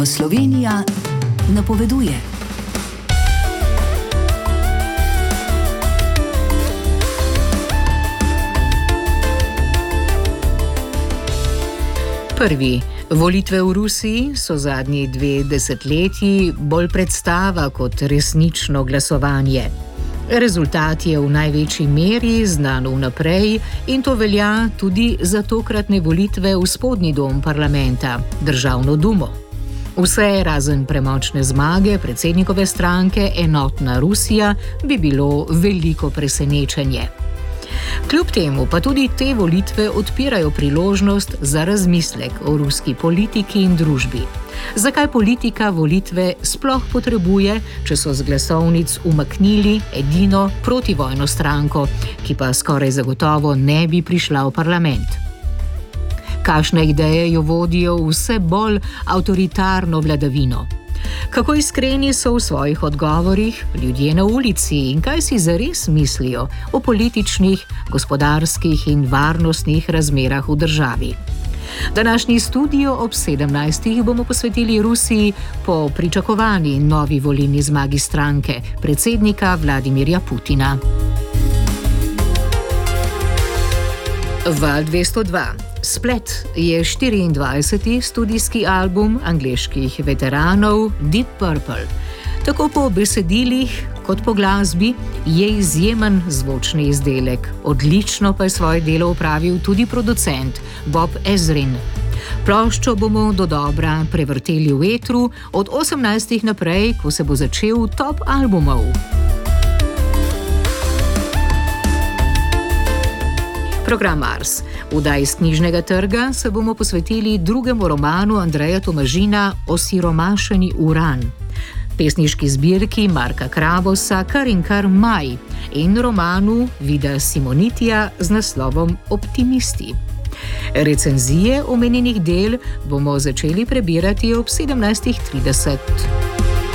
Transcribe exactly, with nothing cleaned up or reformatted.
Slovenija napoveduje. Prvi. Volitve v Rusiji so zadnji dve desetletji bolj predstava kot resnično glasovanje. Rezultat je v največji meri znan vnaprej in to velja tudi za tokratne volitve v spodnji dom parlamenta, Državno dumo. Vse razen premočne zmage predsednikove stranke Enotna Rusija bi bilo veliko presenečenje. Kljub temu pa tudi te volitve odpirajo priložnost za razmislek o ruski politiki in družbi. Zakaj politika volitve sploh potrebuje, če so z glasovnic umaknili edino protivojno stranko, ki pa skoraj zagotovo ne bi prišla v parlament? Kakšne ideje jo vodijo v vse bolj avtoritarno vladavino? Kako iskreni so v svojih odgovorih ljudje na ulici in kaj si zares mislijo o političnih, gospodarskih in varnostnih razmerah v državi? Današnji studio ob sedemnajstih bomo posvetili Rusiji po pričakovani novi volilni zmagi stranke, predsednika Vladimirja Putina. Val dvesto dva. Splet je štiriindvajseti studijski album angleških veteranov Deep Purple. Tako po besedilih kot po glasbi je izjemen zvočni izdelek. Odlično pa je svoje delo opravil tudi producent Bob Ezrin. Ploščo bomo dodobra prevrteli v etru od osemnajstih naprej, ko se bo začel top albumov. Program Mars. V oddaji s knjižnega trga se bomo posvetili drugemu romanu Andreja Tomažina Osiromašeni uran, pesniški zbirki Marka Krabosa Kar in kar maj in romanu Vida Simonitija z naslovom Optimisti. Recenzije omenjenih del bomo začeli prebirati ob sedemnajstih trideset.